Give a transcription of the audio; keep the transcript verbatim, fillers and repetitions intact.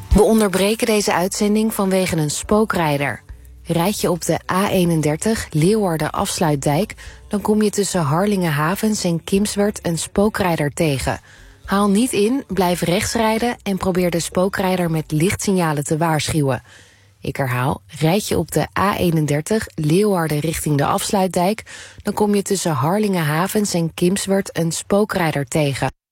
We onderbreken deze uitzending vanwege een spookrijder. Rijd je op de A eenendertig Leeuwarden-Afsluitdijk... dan kom je tussen Harlingenhavens en Kimswerd een spookrijder tegen. Haal niet in, blijf rechts rijden... en probeer de spookrijder met lichtsignalen te waarschuwen. Ik herhaal, rijd je op de A eenendertig Leeuwarden richting de Afsluitdijk... dan kom je tussen Harlingenhavens en Kimswerd een spookrijder tegen.